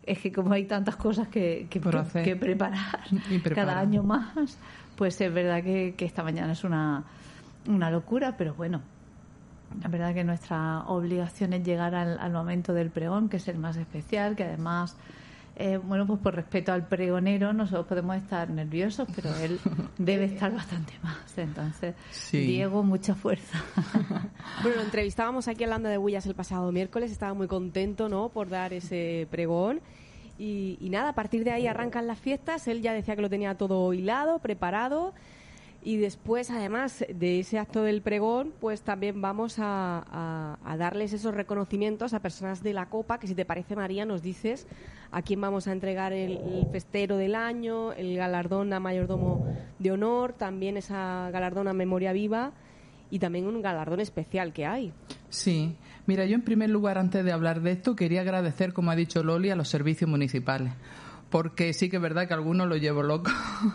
es que como hay tantas cosas que preparar cada año más, pues es verdad que esta mañana es una locura, pero bueno, la verdad que nuestra obligación es llegar al momento del pregón, que es el más especial, que además... pues por respeto al pregonero nosotros podemos estar nerviosos, pero él debe estar bastante más. Entonces, sí. Diego, mucha fuerza. Bueno, lo entrevistábamos aquí en Landa de Bullas el pasado miércoles, estaba muy contento, ¿no?, por dar ese pregón. Y nada, a partir de ahí arrancan las fiestas. Él ya decía que lo tenía todo hilado, preparado. Y después, además de ese acto del pregón, pues también vamos a darles esos reconocimientos a personas de la Copa, que si te parece, María, nos dices a quién vamos a entregar el festero del año, el galardón a mayordomo de honor, también esa galardón a memoria viva y también un galardón especial que hay. Sí, mira, yo en primer lugar, antes de hablar de esto, quería agradecer, como ha dicho Loli, a los servicios municipales. Porque sí que es verdad que a algunos lo llevo loco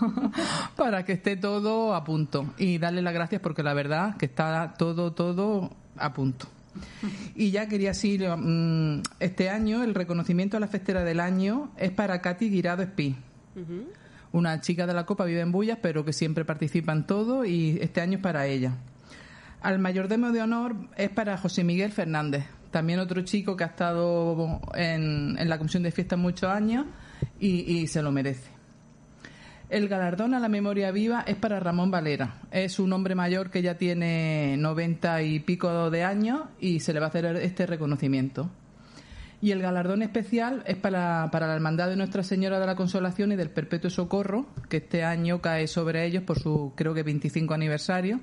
para que esté todo a punto. Y darle las gracias porque la verdad que está todo a punto. Y ya quería decir, este año el reconocimiento a la festera del año es para Katy Guirado Espí. Uh-huh. Una chica de la Copa, vive en Bullas, pero que siempre participa en todo y este año es para ella. Al mayordomo de honor es para José Miguel Fernández, también otro chico que ha estado en la comisión de fiestas muchos años y se lo merece. El galardón a la memoria viva es para Ramón Valera. Es un hombre mayor que ya tiene 90 y pico de años y se le va a hacer este reconocimiento. Y el galardón especial es para la Hermandad de Nuestra Señora de la Consolación y del Perpetuo Socorro, que este año cae sobre ellos por su, creo que 25 aniversario,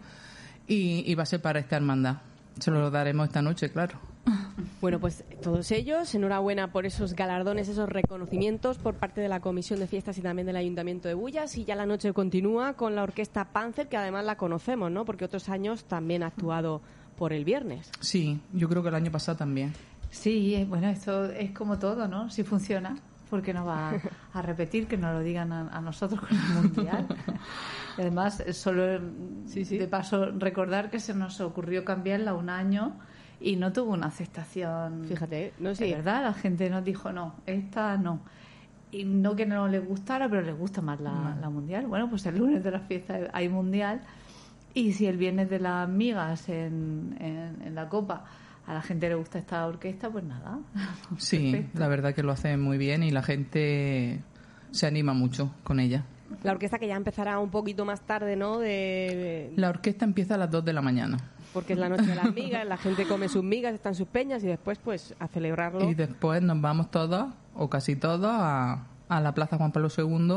y va a ser para esta hermandad. Se lo daremos esta noche, claro. Bueno, pues todos ellos, enhorabuena por esos galardones, esos reconocimientos por parte de la Comisión de Fiestas y también del Ayuntamiento de Bullas. Y ya la noche continúa con la Orquesta Panzer, que además la conocemos, ¿no?, porque otros años también ha actuado por el viernes. Sí, yo creo que el año pasado también. Sí, bueno, esto es como todo, ¿no? Si funciona, ¿por qué no va a repetir? Que nos lo digan a nosotros con el Mundial. Y además, solo de paso recordar que se nos ocurrió cambiarla un año y no tuvo una aceptación. Fíjate, no sé. Sí. ¿Verdad? La gente nos dijo, no, esta no. Y no que no les gustara, pero les gusta más la Mundial. Bueno, pues el lunes de las fiestas hay Mundial. Y si el viernes de las migas en la Copa a la gente le gusta esta orquesta, pues nada. Sí, perfecto. La verdad que lo hacen muy bien y la gente se anima mucho con ella. La orquesta que ya empezará un poquito más tarde, ¿no? La orquesta empieza a las 2 de la mañana. Porque es la noche de las migas, la gente come sus migas, están sus peñas y después pues a celebrarlo. Y después nos vamos todos, o casi todos, a la Plaza Juan Pablo II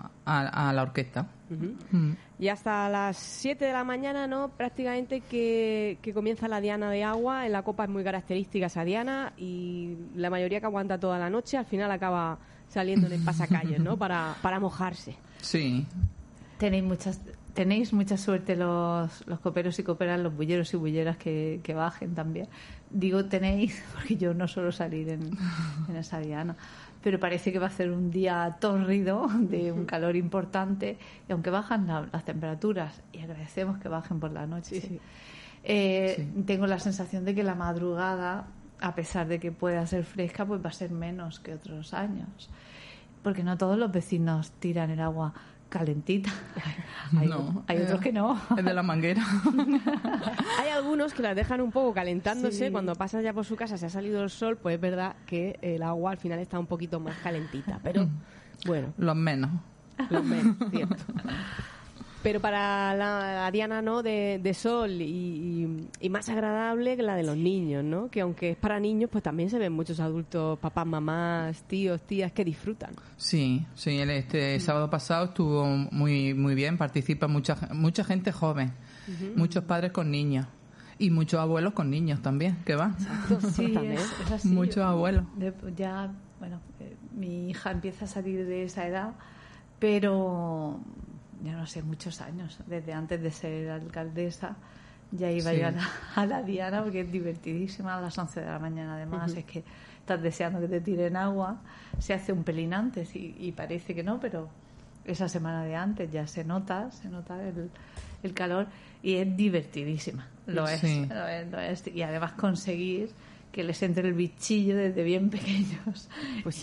a la orquesta. Uh-huh. Y hasta las 7 de la mañana, ¿no?, prácticamente que comienza la diana de agua. En la Copa es muy característica esa diana y la mayoría que aguanta toda la noche al final acaba saliendo en el pasacalles, ¿no?, para mojarse. Sí. Tenéis mucha suerte los coperos y coperas, los bulleros y bulleras que bajen también. Digo tenéis porque yo no suelo salir en esa diana. Pero parece que va a ser un día tórrido, de un calor importante, y aunque bajan las temperaturas, y agradecemos que bajen por la noche, sí. Tengo la sensación de que la madrugada, a pesar de que pueda ser fresca, pues va a ser menos que otros años. Porque no todos los vecinos tiran el agua calentita. Hay otros que no. Es de la manguera. Hay algunos que las dejan un poco calentándose. Sí. Cuando pasas ya por su casa, se ha salido el sol, pues es verdad que el agua al final está un poquito más calentita. Pero bueno. Los menos, cierto. Pero para la diana, ¿no?, de sol y más agradable que la de los niños, ¿no? Que aunque es para niños, pues también se ven muchos adultos, papás, mamás, tíos, tías, que disfrutan. Sí, este sábado pasado estuvo muy muy bien, participa mucha gente joven, uh-huh. Muchos padres con niños y muchos abuelos con niños también, que van. Exacto, sí, es así. Muchos abuelos. Mi hija empieza a salir de esa edad, pero yo no sé, muchos años, desde antes de ser alcaldesa ya iba yo a la diana, porque es divertidísima. A las 11 de la mañana además, uh-huh. Es que estás deseando que te tiren agua. Se hace un pelín antes y parece que no, pero esa semana de antes ya se nota el calor y es divertidísima. Lo es. Y además conseguir que les entre el bichillo desde bien pequeños. Pues